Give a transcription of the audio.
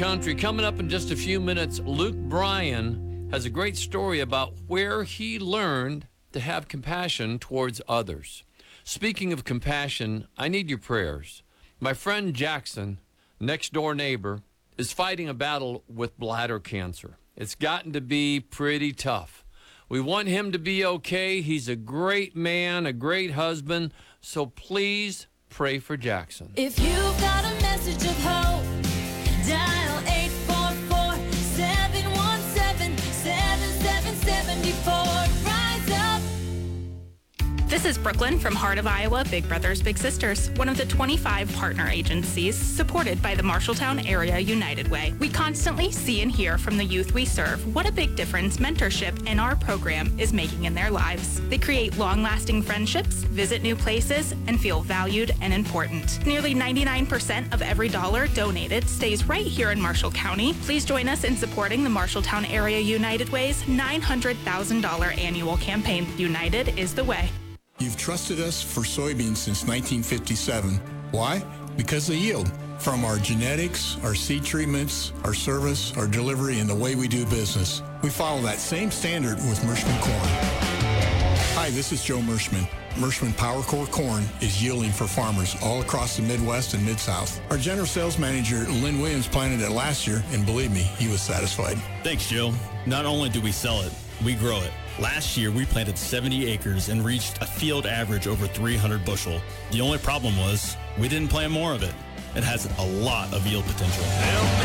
Country. Coming up in just a few minutes, Luke Bryan has a great story about where he learned to have compassion towards others. Speaking of compassion, I need your prayers. My friend Jackson, next door neighbor, is fighting a battle with bladder cancer. It's gotten to be pretty tough. We want him to be okay. He's a great man, a great husband. So please pray for Jackson. If you've got a message of hope, dial 844-717-7774. Rise up. This is Brooklyn from Heart of Iowa Big Brothers Big Sisters, one of the 25 partner agencies supported by the Marshalltown Area United Way. We constantly see and hear from the youth we serve what a big difference mentorship in our program is making in their lives. They create long-lasting friendships, visit new places, and feel valued and important. Nearly 99% of every dollar donated stays right here in Marshall County. Please join us in supporting the Marshalltown Area United Way's $900,000 annual campaign. United is the way. You've trusted us for soybeans since 1957. Why? Because they yield. From our genetics, our seed treatments, our service, our delivery, and the way we do business. We follow that same standard with Mershman corn. Hi, this is Joe Mershman. Mershman PowerCore corn is yielding for farmers all across the Midwest and Mid-South. Our general sales manager, Lynn Williams, planted it last year, and believe me, he was satisfied. Thanks, Joe. Not only do we sell it, we grow it. Last year, we planted 70 acres and reached a field average over 300 bushel. The only problem was we didn't plant more of it. It has a lot of yield potential.